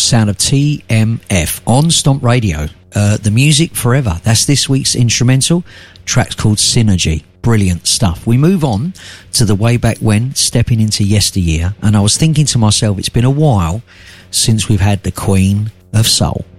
sound of TMF on Stomp Radio. The music forever. That's this week's instrumental. Track's called Synergy. Brilliant stuff. We move on to the way back when, stepping into yesteryear, and I was thinking to myself, it's been a while since we've had the Queen of Soul.